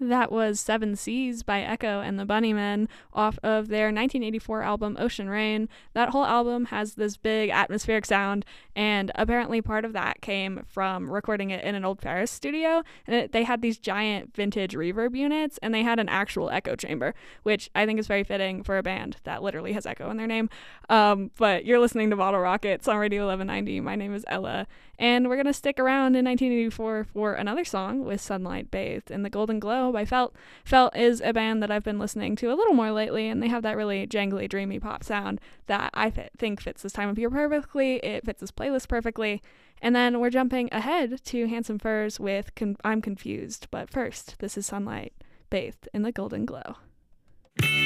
That was Seven Seas by Echo and the Bunnymen off of their 1984 album Ocean Rain. That whole album has this big atmospheric sound, and apparently part of that came from recording it in an old Paris studio. And they had these giant vintage reverb units, and they had an actual echo chamber, which I think is very fitting for a band that literally has echo in their name. But you're listening to Bottle Rockets on Radio 1190. My name is Ella, and we're going to stick around in 1984 for another song with Sunlight Bathed in the Golden Glow by Felt. Felt is a band that I've been listening to a little more lately, and they have that really jangly, dreamy pop sound that I think fits this time of year perfectly. It fits this playlist perfectly. And then we're jumping ahead to Handsome Furs with I'm Confused. But first, this is Sunlight Bathed in the Golden Glow.